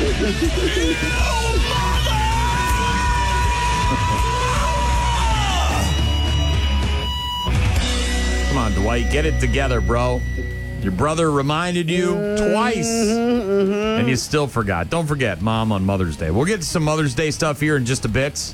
Come on, Dwight, get it together, bro. Your brother reminded you twice, and you still forgot. Don't forget Mom on Mother's Day. We'll get to some Mother's Day stuff here in just a bit.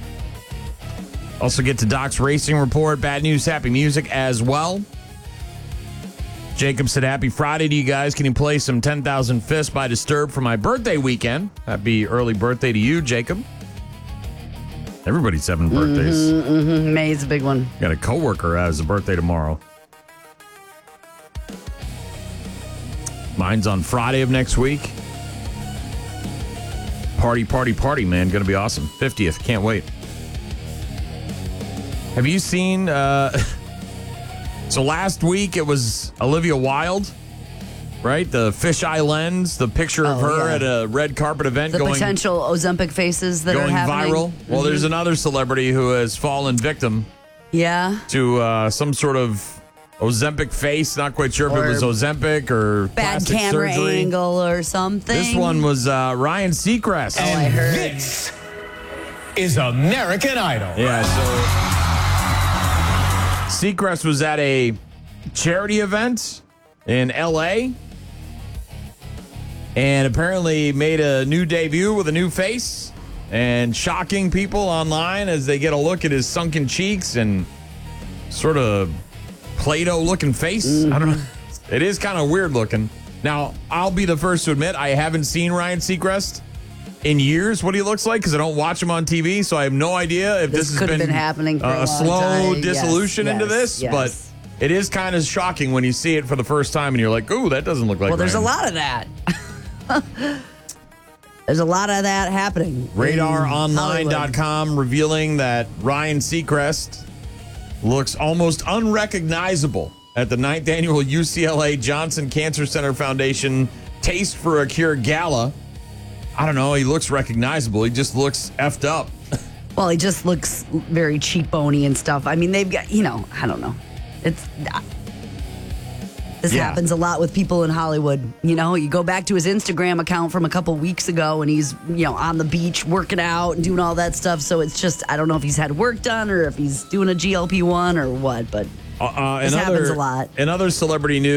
Also get to Doc's Racing Report, bad news, happy music as well. Jacob said, happy Friday to you guys. Can you play some 10,000 Fists by Disturbed for my birthday weekend? Happy early birthday to you, Jacob. Everybody's having birthdays. May's a big one. Got a coworker who has a birthday tomorrow. Mine's on Friday of next week. Party, party, party, man. Going to be awesome. 50th. Can't wait. Have you seen... So last week it was Olivia Wilde, right? The fisheye lens, the picture of her at a red carpet event. The potential Ozempic faces that are happening. Going viral. Well, there's another celebrity who has fallen victim to some sort of Ozempic face. Not quite sure if it was Ozempic or bad plastic camera surgery. angle or something. This one was Ryan Seacrest. I heard. This is American Idol. Yeah, so Seacrest was at a charity event in L.A. and apparently made a new debut with a new face and shocking people online as they get a look at his sunken cheeks and sort of Play-Doh looking face. I don't know. It is kind of weird looking. Now, I'll be the first to admit I haven't seen Ryan Seacrest in years what he looks like because I don't watch him on TV, so I have no idea if this has been happening for a long slow time. dissolution into this, but it is kind of shocking when you see it for the first time and you're like, ooh, that doesn't look like Well, there's Ryan. a lot of that. There's a lot of that happening. RadarOnline.com revealing that Ryan Seacrest looks almost unrecognizable at the 9th annual UCLA Johnson Cancer Center Foundation Taste for a Cure Gala. I don't know. He looks recognizable. He just looks effed up. Well, he just looks very cheekbony and stuff. I mean, they've got, I don't know. This happens a lot with people in Hollywood. You go back to his Instagram account from a couple weeks ago and he's, on the beach working out and doing all that stuff. So it's just, I don't know if he's had work done or if he's doing a GLP-1 or what, but this happens a lot. In other celebrity news,